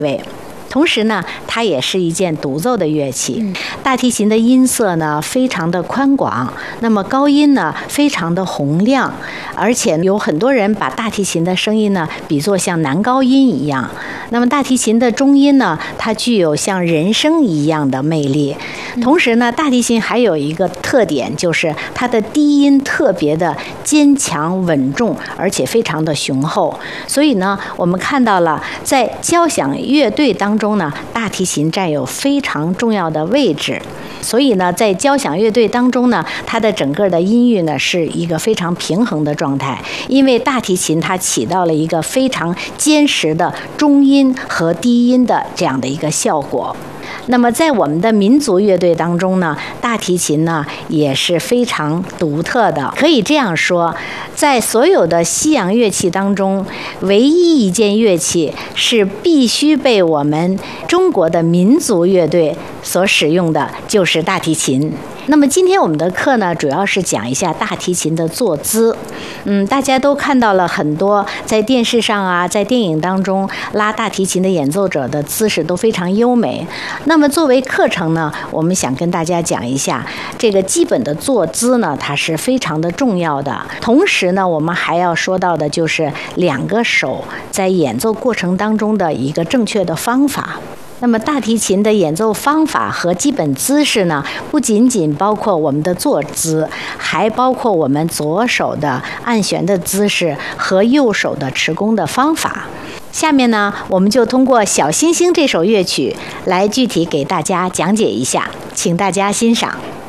位。同时呢，它也是一件独奏的乐器。大提琴的音色呢非常的宽广，那么高音呢非常的洪亮，而且有很多人把大提琴的声音呢比作像男高音一样。那么大提琴的中音呢，它具有像人声一样的魅力。同时呢，大提琴还有一个特点，就是它的低音特别的坚强稳重，而且非常的雄厚。所以呢，我们看到了在交响乐队当中呢，大提琴占有非常重要的位置。所以呢，在交响乐队当中呢，它的整个的音域呢是一个非常平衡的状态，因为大提琴它起到了一个非常坚实的中音和低音的这样的一个效果。那么在我们的民族乐队当中呢，大提琴呢也是非常独特的。可以这样说，在所有的西洋乐器当中，唯一一件乐器是必须被我们中国的民族乐队所使用的，就是大提琴。那么今天我们的课呢，主要是讲一下大提琴的坐姿。大家都看到了很多在电视上啊，在电影当中拉大提琴的演奏者的姿势都非常优美。那么作为课程呢，我们想跟大家讲一下这个基本的坐姿呢，它是非常的重要的。同时呢，我们还要说到的就是两个手在演奏过程当中的一个正确的方法。那么大提琴的演奏方法和基本姿势呢，不仅仅包括我们的坐姿，还包括我们左手的按弦的姿势和右手的持弓的方法。下面呢，我们就通过《小星星》这首乐曲来具体给大家讲解一下，请大家欣赏。